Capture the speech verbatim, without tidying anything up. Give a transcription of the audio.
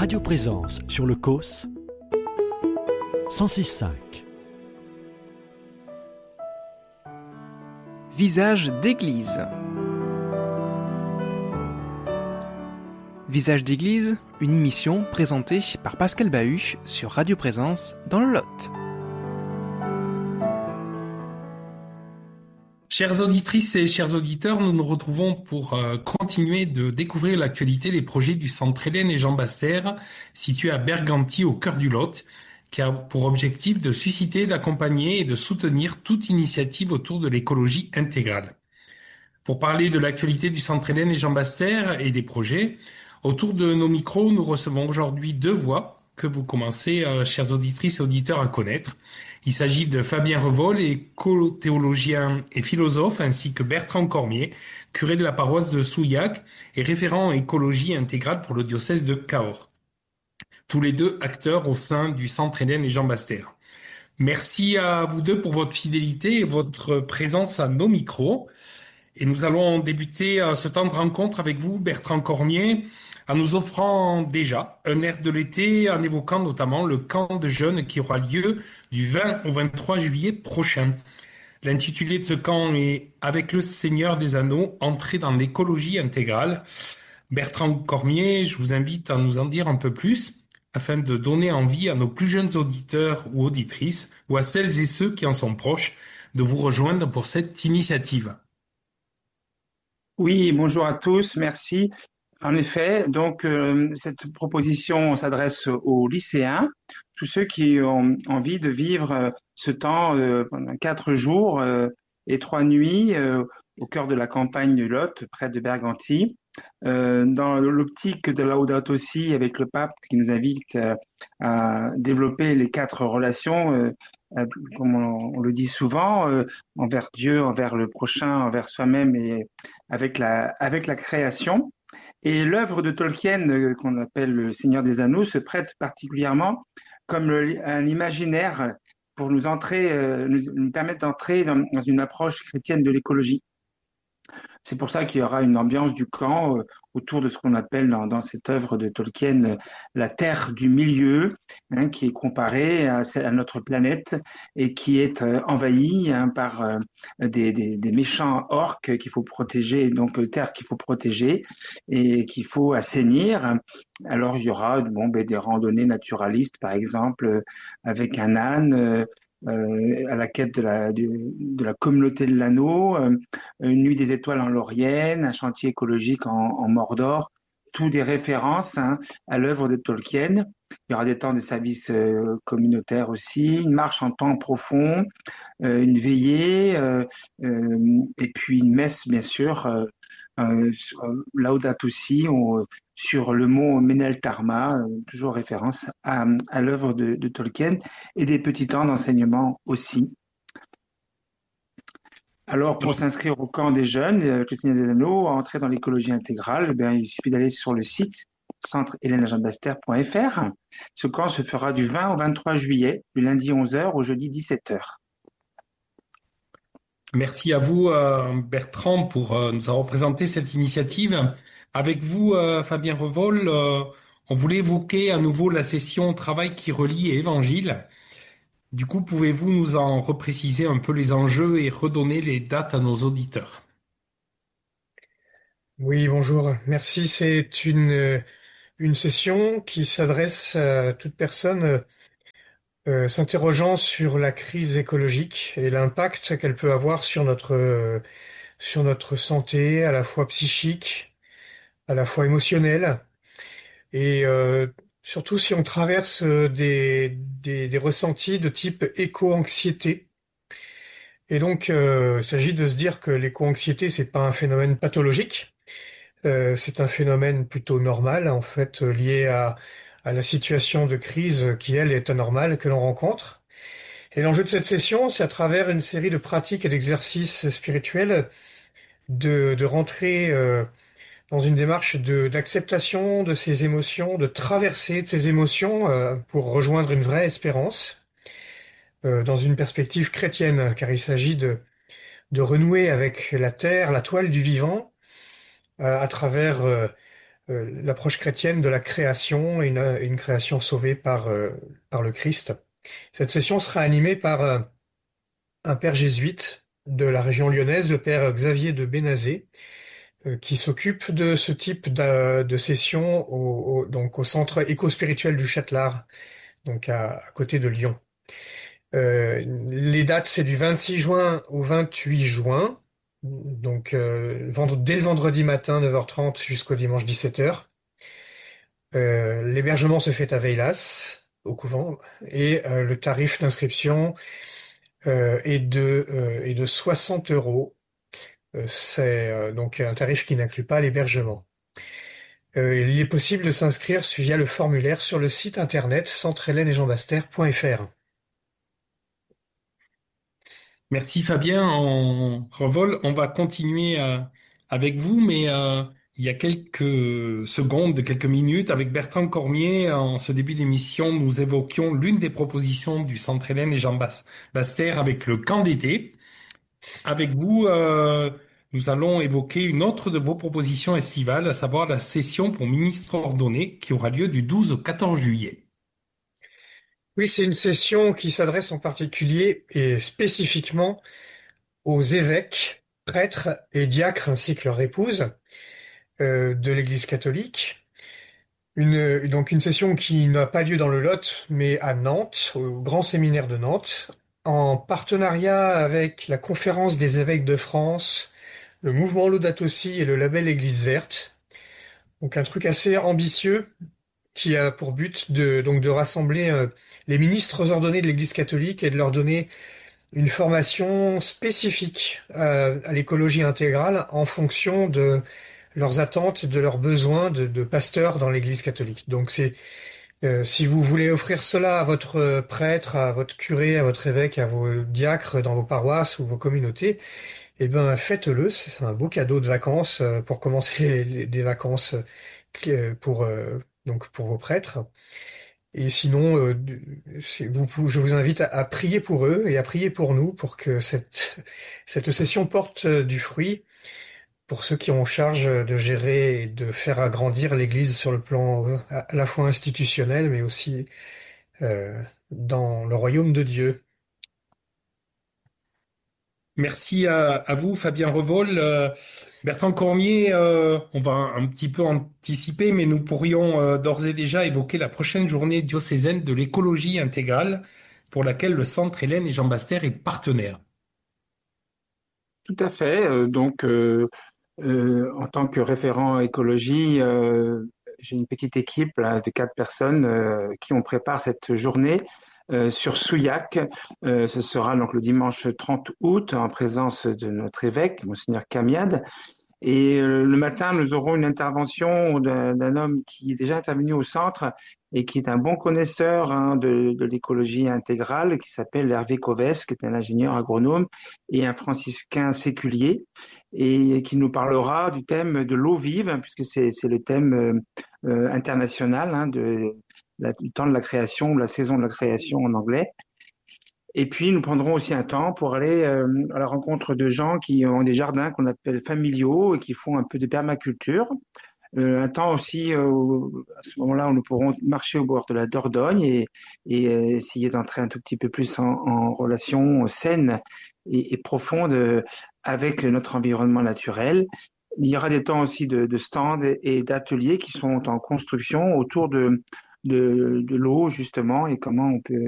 Radio Présence sur le C O S cent six virgule cinq. Visage d'église. Visage d'église, une émission présentée par Pascal Bahut sur Radio Présence dans le Lot. Chères auditrices et chers auditeurs, nous nous retrouvons pour euh, continuer de découvrir l'actualité des projets du Centre Hélène et Jean Bastère, situé à Berganty au cœur du Lot, qui a pour objectif de susciter, d'accompagner et de soutenir toute initiative autour de l'écologie intégrale. Pour parler de l'actualité du Centre Hélène et Jean Bastère et des projets, autour de nos micros, nous recevons aujourd'hui deux voix que vous commencez, euh, chères auditrices et auditeurs, à connaître. Il s'agit de Fabien Revol, éco-théologien et philosophe, ainsi que Bertrand Cormier, curé de la paroisse de Souillac et référent en écologie intégrale pour le diocèse de Cahors. Tous les deux acteurs au sein du Centre Hélène et Jean Bastère. Merci à vous deux pour votre fidélité et votre présence à nos micros. Et nous allons débuter ce temps de rencontre avec vous, Bertrand Cormier, en nous offrant déjà un air de l'été, en évoquant notamment le camp de jeunes qui aura lieu du vingt au vingt-trois juillet prochain. L'intitulé de ce camp est « Avec le Seigneur des Anneaux, entrer dans l'écologie intégrale ». Bertrand Cormier, je vous invite à nous en dire un peu plus, afin de donner envie à nos plus jeunes auditeurs ou auditrices, ou à celles et ceux qui en sont proches, de vous rejoindre pour cette initiative. Oui, bonjour à tous, merci. En effet, donc euh, cette proposition s'adresse aux lycéens, tous ceux qui ont envie de vivre ce temps euh, pendant quatre jours euh, et trois nuits euh, au cœur de la campagne du Lot, près de Berganty, euh, dans l'optique de Laudato Si avec le pape qui nous invite euh, à développer les quatre relations, euh, euh, comme on, on le dit souvent, euh, envers Dieu, envers le prochain, envers soi-même et avec la, avec la création. Et l'œuvre de Tolkien, euh, qu'on appelle le Seigneur des Anneaux, se prête particulièrement comme le, un imaginaire pour nous entrer, euh, nous, nous permettre d'entrer dans, dans une approche chrétienne de l'écologie. C'est pour ça qu'il y aura une ambiance du camp euh, autour de ce qu'on appelle dans, dans cette œuvre de Tolkien euh, la terre du milieu, hein, qui est comparée à, à notre planète et qui est euh, envahie hein, par euh, des, des, des méchants orques qu'il faut protéger, donc euh, terre qu'il faut protéger et qu'il faut assainir. Alors il y aura bon, ben, des randonnées naturalistes, par exemple, euh, avec un âne. Euh, Euh, à la quête de la, de, de la communauté de l'anneau, euh, une nuit des étoiles en Laurienne, un chantier écologique en, en Mordor, tout des références hein, à l'œuvre de Tolkien. Il y aura des temps de service euh, communautaire aussi, une marche en temps profond, euh, une veillée, euh, euh, et puis une messe bien sûr, euh, euh, Laudato Si, on, sur le mont Meneltarma, euh, toujours référence à, à l'œuvre de, de Tolkien, et des petits temps d'enseignement aussi. Alors, pour s'inscrire au camp des jeunes, avec le Seigneur des Anneaux, entrer dans l'écologie intégrale, eh bien, il suffit d'aller sur le site centre hélène jean bastère point f r. Ce camp se fera du vingt au vingt-trois juillet, du lundi onze heures au jeudi dix-sept heures. Merci à vous, euh, Bertrand, pour euh, nous avoir présenté cette initiative. Avec vous, euh, Fabien Revol, euh, on voulait évoquer à nouveau la session Travail qui relie et Évangile. Du coup, pouvez-vous nous en repréciser un peu les enjeux et redonner les dates à nos auditeurs? Oui, bonjour. Merci. C'est une, une session qui s'adresse à toute personne euh, s'interrogeant sur la crise écologique et l'impact qu'elle peut avoir sur notre, euh, sur notre santé, à la fois psychique, à la fois émotionnelle. Et euh, surtout si on traverse euh, des, des, des ressentis de type éco-anxiété. Et donc, euh, il s'agit de se dire que l'éco-anxiété, c'est pas un phénomène pathologique. Euh, c'est un phénomène plutôt normal, en fait, euh, lié à, à la situation de crise qui, elle, est anormale que l'on rencontre. Et l'enjeu de cette session, c'est à travers une série de pratiques et d'exercices spirituels de, de rentrer euh, dans une démarche de, d'acceptation de ces émotions, de traversée de ces émotions euh, pour rejoindre une vraie espérance euh, dans une perspective chrétienne, car il s'agit de, de renouer avec la terre, la toile du vivant, euh, à travers euh, euh, l'approche chrétienne de la création, et une, une création sauvée par, euh, par le Christ. Cette session sera animée par euh, un père jésuite de la région lyonnaise, le père Xavier de Bénazet, euh, qui s'occupe de ce type de, de session au, au, donc au centre éco-spirituel du Châtelard, donc à, à côté de Lyon. Euh, les dates, c'est du vingt-six juin au vingt-huit juin, donc euh, vendre, dès le vendredi matin, neuf heures trente, jusqu'au dimanche dix-sept heures. Euh, l'hébergement se fait à Veilas, au couvent, et euh, le tarif d'inscription euh, est de, euh, est de soixante euros. Euh, c'est euh, donc un tarif qui n'inclut pas l'hébergement. Euh, il est possible de s'inscrire via le formulaire sur le site internet centre hélène et jean bastère point f r. Merci Fabien. En revol, on va continuer euh, avec vous, mais euh, il y a quelques secondes, quelques minutes, avec Bertrand Cormier, en ce début d'émission, nous évoquions l'une des propositions du Centre Hélène et Jean Bas- Bastère avec le camp d'été. Avec vous, euh, nous allons évoquer une autre de vos propositions estivales, à savoir la session pour ministre ordonné qui aura lieu du douze au quatorze juillet. Oui, c'est une session qui s'adresse en particulier et spécifiquement aux évêques, prêtres et diacres ainsi que leurs épouses euh, de l'Église catholique. Une, donc une session qui n'a pas lieu dans le Lot, mais à Nantes, au Grand Séminaire de Nantes, en partenariat avec la Conférence des évêques de France, le mouvement Laudato Si et le label Église verte. Donc un truc assez ambitieux qui a pour but de, donc de rassembler euh, les ministres ordonnés de l'Église catholique et de leur donner une formation spécifique euh, à l'écologie intégrale en fonction de leurs attentes, de leurs besoins de, de pasteurs dans l'Église catholique. Donc c'est euh, si vous voulez offrir cela à votre prêtre, à votre curé, à votre évêque, à vos diacres dans vos paroisses ou vos communautés, eh ben faites-le. C'est un beau cadeau de vacances euh, pour commencer les, les- des vacances euh, pour euh, donc pour vos prêtres. Et sinon, euh, c'est- vous, pou- je vous invite à, à prier pour eux et à prier pour nous pour que cette, cette session porte euh, du fruit pour ceux qui ont en charge de gérer et de faire agrandir l'Église sur le plan euh, à à la fois institutionnel, mais aussi euh, dans le royaume de Dieu. Merci à, à vous, Fabien Revol. Euh, Bertrand Cormier, euh, on va un petit peu anticiper, mais nous pourrions euh, d'ores et déjà évoquer la prochaine journée diocésaine de l'écologie intégrale pour laquelle le Centre Hélène et Jean Bastère est partenaire. Tout à fait. Euh, donc, euh, euh, en tant que référent écologie, euh, j'ai une petite équipe là, de quatre personnes euh, qui on prépare cette journée euh, sur Souillac. Euh, ce sera donc le dimanche trente août en présence de notre évêque, Monseigneur Camiade. Et euh, le matin, nous aurons une intervention d'un d'un homme qui est déjà intervenu au centre et qui est un bon connaisseur hein, de, de l'écologie intégrale, qui s'appelle Hervé Coves, qui est un ingénieur agronome et un franciscain séculier, et qui nous parlera du thème de l'eau vive, hein, puisque c'est c'est le thème euh, euh, international hein, de, la, du temps de la création, ou la saison de la création en anglais. Et puis, nous prendrons aussi un temps pour aller euh, à la rencontre de gens qui ont des jardins qu'on appelle familiaux et qui font un peu de permaculture. Euh, un temps aussi, euh, à ce moment-là, où nous pourrons marcher au bord de la Dordogne et, et euh, essayer d'entrer un tout petit peu plus en, en relation saine et, et profonde euh, avec notre environnement naturel. Il y aura des temps aussi de, de stands et d'ateliers qui sont en construction autour de, de, de l'eau, justement, et comment on peut